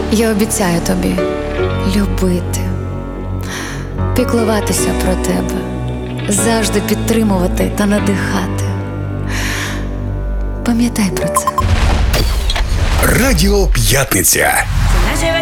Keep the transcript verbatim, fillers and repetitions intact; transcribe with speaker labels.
Speaker 1: Я обіцяю тобі любити, піклуватися про тебе, завжди підтримувати та надихати. Пам'ятай про це.
Speaker 2: Радіо П'ятниця.